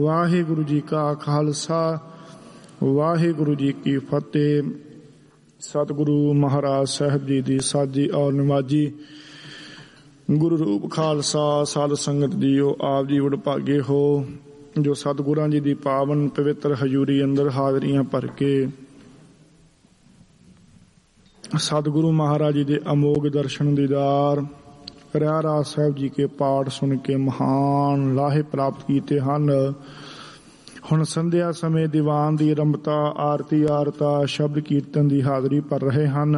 ਵਾਹਿਗੁਰੂ ਜੀ ਕਾ ਖਾਲਸਾ ਵਾਹਿਗੁਰੂ ਜੀ ਕੀ ਫਤਿਹ। ਸਤਿਗੁਰੂ ਮਹਾਰਾਜ ਸਾਹਿਬ ਜੀ ਦੀ ਸਾਜੀ ਔਰ ਨਿਵਾਜੀ ਗੁਰੂ ਰੂਪ ਖਾਲਸਾ ਸਾਧ ਸੰਗਤ ਜੀਓ, ਆਪ ਜੀ ਵਡਭਾਗੇ ਹੋ ਜੋ ਸਤਿਗੁਰਾਂ ਜੀ ਦੀ ਪਾਵਨ ਪਵਿੱਤਰ ਹਜ਼ੂਰੀ ਅੰਦਰ ਹਾਜ਼ਰੀਆਂ ਭਰ ਕੇ ਸਤਿਗੁਰੂ ਮਹਾਰਾਜ ਜੀ ਦੇ ਅਮੋਘ ਦਰਸ਼ਨ ਦੀਦਾਰ ਰਹਿਰਾਸ ਸਾਹਿਬ ਜੀ ਕੇ ਪਾਠ ਸੁਣ ਕੇ ਮਹਾਨ ਲਾਹੇ ਪ੍ਰਾਪਤ ਕੀਤੇ ਹਨ। ਹੁਣ ਸੰਧਿਆ ਸਮੇਂ ਦੀਵਾਨ ਦੀ ਆਰੰਭਤਾ, ਆਰਤੀ ਆਰਤਾ, ਸ਼ਬਦ ਕੀਰਤਨ ਦੀ ਹਾਜ਼ਰੀ ਭਰ ਰਹੇ ਹਨ।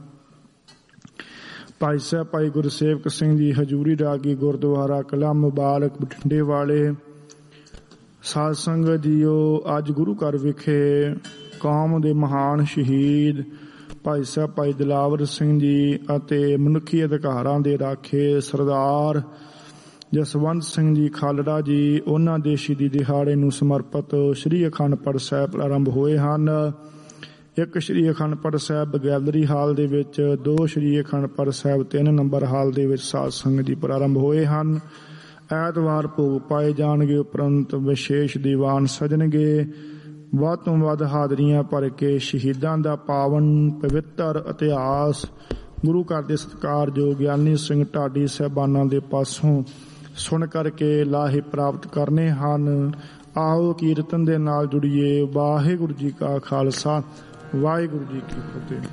ਭਾਈ ਸਾਹਿਬ ਭਾਈ ਗੁਰਸੇਵਕ ਸਿੰਘ ਜੀ ਹਜ਼ੂਰੀ ਰਾਗੀ ਗੁਰਦੁਆਰਾ ਕਿਲ੍ਹਾ ਮੁਬਾਰਕ ਬਠਿੰਡੇ ਵਾਲੇ। ਸਾਧ ਸੰਗਤ ਜੀਓ, ਅੱਜ ਗੁਰੂ ਘਰ ਵਿਖੇ ਕੌਮ ਦੇ ਮਹਾਨ ਸ਼ਹੀਦ ਭਾਈ ਸਾਹਿਬ ਭਾਈ ਦਿਲਾਵਰ ਸਿੰਘ ਜੀ ਅਤੇ ਮਨੁੱਖੀ ਅਧਿਕਾਰਾਂ ਦੇ ਰਾਖੇ ਸਰਦਾਰ ਜਸਵੰਤ ਸਿੰਘ ਜੀ ਖਾਲੜਾ ਜੀ, ਉਹਨਾਂ ਦੇ ਸ਼ਹੀਦੀ ਦਿਹਾੜੇ ਨੂੰ ਸਮਰਪਿਤ ਸ੍ਰੀ ਅਖੰਡ ਪਾਠ ਸਾਹਿਬ ਆਰੰਭ ਹੋਏ ਹਨ। ਇੱਕ ਸ੍ਰੀ ਅਖੰਡ ਪਾਠ ਸਾਹਿਬ ਗੈਲਰੀ ਹਾਲ ਦੇ ਵਿੱਚ, 2 ਸ੍ਰੀ ਅਖੰਡ ਪਾਠ ਸਾਹਿਬ 3 ਨੰਬਰ ਹਾਲ ਦੇ ਵਿੱਚ ਸਾਧ ਸੰਗਤ ਜੀ ਪ੍ਰਾਰੰਭ ਹੋਏ ਹਨ। ਐਤਵਾਰ ਭੋਗ ਪਾਏ ਜਾਣਗੇ, ਉਪਰੰਤ ਵਿਸ਼ੇਸ਼ ਦੀਵਾਨ ਸਜਣਗੇ। ਵੱਧ ਤੋਂ ਵੱਧ ਹਾਜ਼ਰੀਆਂ ਭਰ ਕੇ ਸ਼ਹੀਦਾਂ ਦਾ ਪਾਵਨ ਪਵਿੱਤਰ ਇਤਿਹਾਸ ਗੁਰੂ ਘਰ ਦੇ ਸਤਿਕਾਰਯੋਗ ਗਿਆਨੀ ਸਿੰਘ ਢਾਡੀ ਸਾਹਿਬਾਨਾਂ ਦੇ ਪਾਸੋਂ ਸੁਣ ਕਰਕੇ ਲਾਹੇ ਪ੍ਰਾਪਤ ਕਰਨੇ ਹਨ। ਆਓ ਕੀਰਤਨ ਦੇ ਨਾਲ ਜੁੜੀਏ। ਵਾਹਿਗੁਰੂ ਜੀ ਕਾ ਖਾਲਸਾ ਵਾਹਿਗੁਰੂ ਜੀ ਕੀ ਫਤਿਹ।